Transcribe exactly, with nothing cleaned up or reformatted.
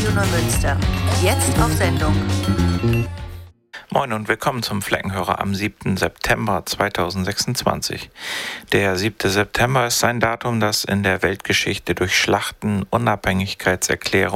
Radio Neumünster. Jetzt auf Sendung. Moin und willkommen zum Fleckenhörer am siebten September zweitausendsechsundzwanzig. Der siebte September ist ein Datum, das in der Weltgeschichte durch Schlachten, Unabhängigkeitserklärungen